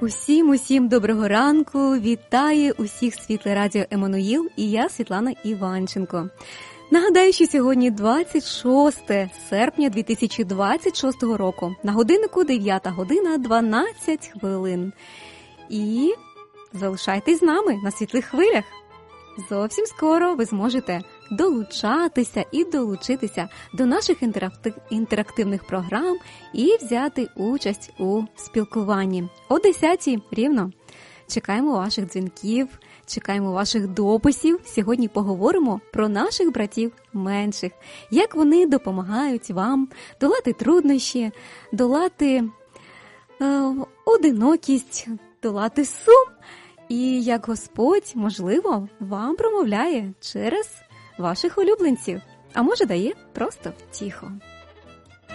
Усім доброго ранку, вітає усіх Світле Радіо Еммануїл і я, Світлана Іванченко. Нагадаю, що сьогодні 26 серпня 2026 року, на годиннику 9 година 12 хвилин. І залишайтесь з нами на світлих хвилях. Зовсім скоро ви зможете долучатися і долучитися до наших інтерактивних програм і взяти участь у спілкуванні. О 10-й рівно. Чекаємо ваших дзвінків, чекаємо ваших дописів. Сьогодні поговоримо про наших братів менших, як вони допомагають вам долати труднощі, долати одинокість, долати сум. І як Господь, можливо, вам промовляє через ваших улюбленців, а може дає просто втіху.